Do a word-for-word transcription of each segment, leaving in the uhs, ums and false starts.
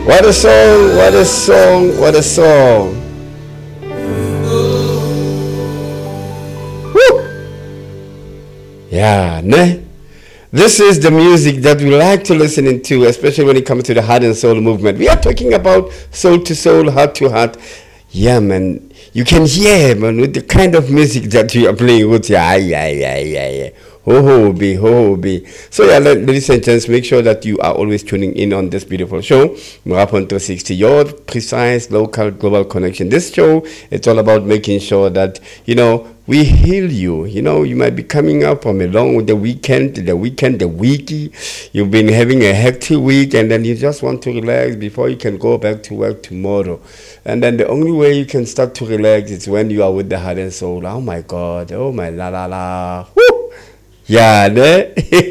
What a song, what a song, what a song. Woo! Yeah, ne? This is the music that we like to listen to, especially when it comes to the heart and soul movement. We are talking about soul to soul, heart to heart. Yeah, man. You can hear, man, with the kind of music that we are playing with. Yeah, yeah, yeah, yeah, yeah. Ho ho be, ho ho be. So yeah, ladies and gents, make sure that you are always tuning in on this beautiful show, Marathon three sixty, your precise local global connection. This show, it's all about making sure that, you know, we heal you. You know, you might be coming up from a long the weekend, the weekend, the week. You've been having a hectic week, and then you just want to relax before you can go back to work tomorrow. And then the only way you can start to relax is when you are with the heart and soul. Oh my God. Oh my la la la. Woo! Yeah, ne?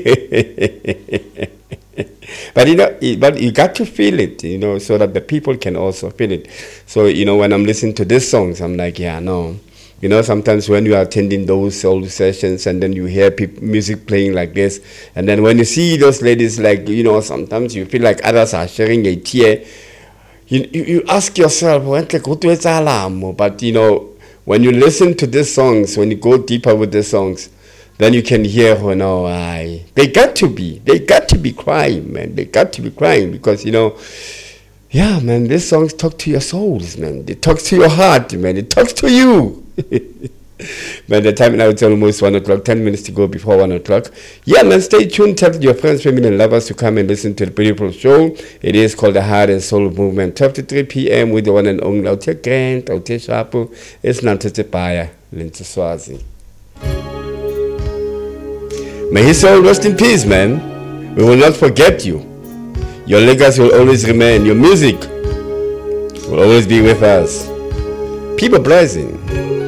But you know, but you got to feel it, you know, so that the people can also feel it. So, you know, when I'm listening to these songs, I'm like, yeah, no. You know, sometimes when you are attending those soul sessions and then you hear people, music playing like this, and then when you see those ladies, like, you know, sometimes you feel like others are sharing a tear. You, you, you ask yourself, but, you know, when you listen to these songs, when you go deeper with the songs, then you can hear, oh no, I, they got to be, they got to be crying, man. They got to be crying because, you know, yeah, man, these songs talk to your souls, man. They talk to your heart, man. It talks to you. By the time now it's almost one o'clock, ten minutes to go before one o'clock. Yeah, man, stay tuned. Tell your friends, family, and lovers to come and listen to the beautiful show. It is called the Heart and Soul Movement, twelve to three p.m. with the one and only Autia Grant, Autia Shapo. It's Nantetepaya, Linta Swazi. May his soul rest in peace, man. We will not forget you. Your legacy will always remain. Your music will always be with us. People blessing.